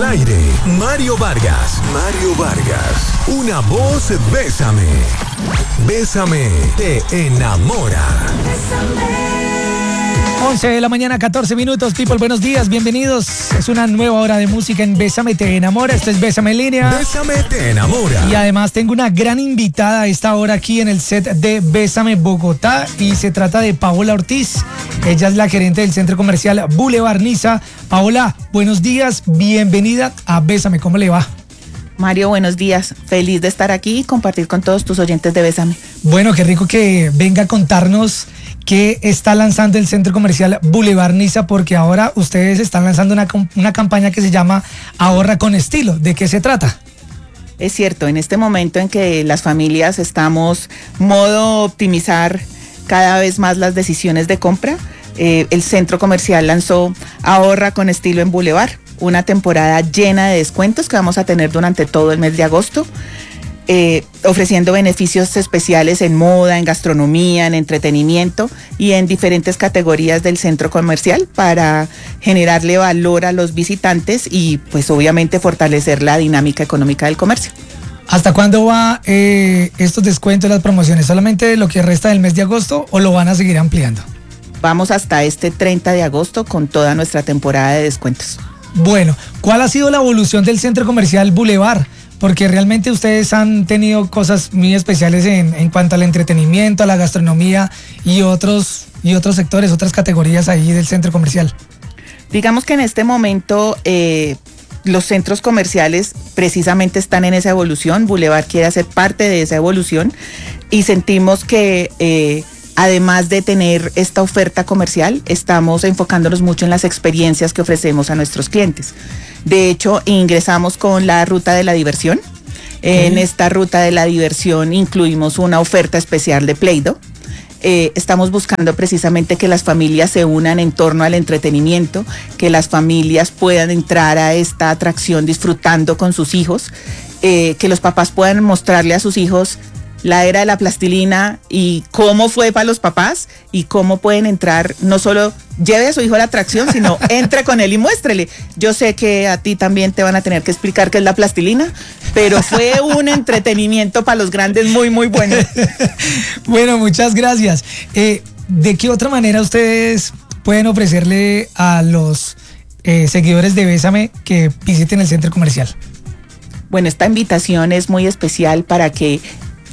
aire, Mario Vargas. Mario Vargas. Una voz, bésame. Bésame, te enamora. 11 de la mañana, 14 minutos. People, buenos días, bienvenidos. Es una nueva hora de música en Bésame, te enamora. Esto es Bésame en línea. Bésame, te enamora. Y además tengo una gran invitada a esta hora aquí en el set de Bésame Bogotá. Y se trata de Paola Ortiz. Ella es la gerente del centro comercial Boulevard Niza. Paola, buenos días, bienvenida a Bésame. ¿Cómo le va? Mario, buenos días. Feliz de estar aquí y compartir con todos tus oyentes de Bésame. Bueno, qué rico que venga a contarnos qué está lanzando el centro comercial Boulevard Niza, porque ahora ustedes están lanzando una campaña que se llama Ahorra con Estilo. ¿De qué se trata? Es cierto, en este momento en que las familias estamos modo optimizar cada vez más las decisiones de compra, el centro comercial lanzó Ahorra con Estilo en Boulevard, una temporada llena de descuentos que vamos a tener durante todo el mes de agosto, ofreciendo beneficios especiales en moda, en gastronomía, en entretenimiento y en diferentes categorías del centro comercial para generarle valor a los visitantes y pues obviamente fortalecer la dinámica económica del comercio. ¿Hasta cuándo va estos descuentos, las promociones? ¿Solamente lo que resta del mes de agosto o lo van a seguir ampliando? Vamos hasta este 30 de agosto con toda nuestra temporada de descuentos. Bueno, ¿cuál ha sido la evolución del centro comercial Boulevard? Porque realmente ustedes han tenido cosas muy especiales en cuanto al entretenimiento, a la gastronomía y otros sectores, otras categorías ahí del centro comercial. Digamos que en este momento los centros comerciales precisamente están en esa evolución. Boulevard quiere hacer parte de esa evolución y sentimos que además de tener esta oferta comercial, estamos enfocándonos mucho en las experiencias que ofrecemos a nuestros clientes. De hecho, ingresamos con la ruta de la diversión. En esta ruta de la diversión incluimos una oferta especial de Play-Doh. Estamos buscando precisamente que las familias se unan en torno al entretenimiento, que las familias puedan entrar a esta atracción disfrutando con sus hijos, que los papás puedan mostrarle a sus hijos la era de la plastilina y cómo fue para los papás y cómo pueden entrar, no solo lleve a su hijo a la atracción, sino entre con él y muéstrele. Yo sé que a ti también te van a tener que explicar qué es la plastilina, pero fue un entretenimiento para los grandes muy, muy bueno. Bueno, muchas gracias. ¿De qué otra manera ustedes pueden ofrecerle a los seguidores de Bésame que visiten el centro comercial? Bueno, esta invitación es muy especial para que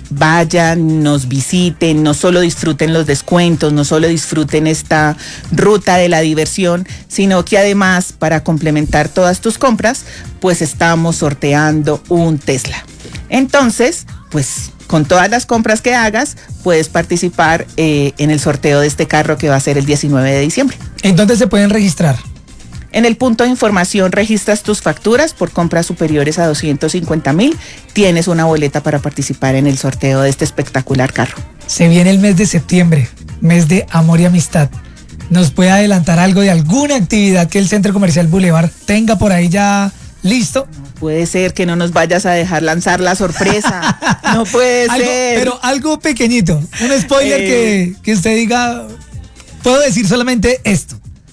vayan, nos visiten, no solo disfruten los descuentos, no solo disfruten esta ruta de la diversión, sino que además para complementar todas tus compras, pues estamos sorteando un Tesla. Entonces, pues con todas las compras que hagas, puedes participar en el sorteo de este carro que va a ser el 19 de diciembre. ¿En dónde se pueden registrar? En el punto de información registras tus facturas por compras superiores a 250,000. Tienes una boleta para participar en el sorteo de este espectacular carro. Se viene el mes de septiembre, mes de amor y amistad. ¿Nos puede adelantar algo de alguna actividad que el Centro Comercial Boulevard tenga por ahí ya listo? Puede ser que no nos vayas a dejar lanzar la sorpresa. No puede ser. Pero algo pequeñito, un spoiler que usted diga, puedo decir solamente esto.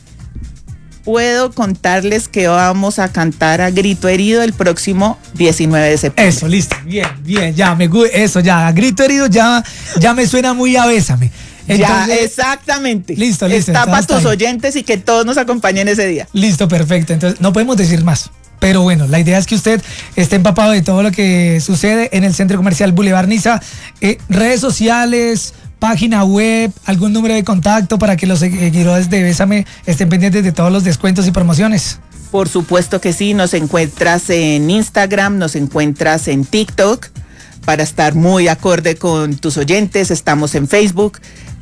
Puedo contarles que vamos a cantar a grito herido el próximo 19 de septiembre. Eso, listo, bien, ya, eso, ya, a grito herido ya me suena muy a Bésame. Entonces, ya, exactamente. Listo. Está para tus oyentes y que todos nos acompañen ese día. Listo, perfecto. Entonces, no podemos decir más. Pero bueno, la idea es que usted esté empapado de todo lo que sucede en el Centro Comercial Boulevard Niza. Redes sociales, página web, algún número de contacto para que los seguidores de Bésame estén pendientes de todos los descuentos y promociones. Por supuesto que sí, nos encuentras en Instagram, nos encuentras en TikTok para estar muy acorde con tus oyentes, estamos en Facebook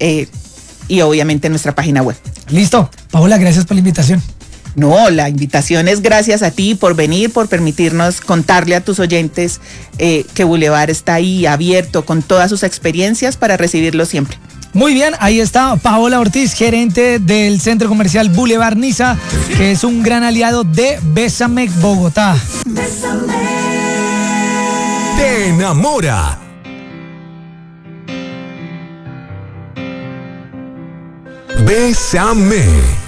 y obviamente en nuestra página web. Listo, Paola, gracias por la invitación. No, la invitación es gracias a ti por venir, por permitirnos contarle a tus oyentes que Boulevard está ahí abierto con todas sus experiencias para recibirlo siempre. Muy bien, ahí está Paola Ortiz, gerente del Centro Comercial Boulevard Niza, que es un gran aliado de Bésame Bogotá. Bésame. Te enamora. Bésame.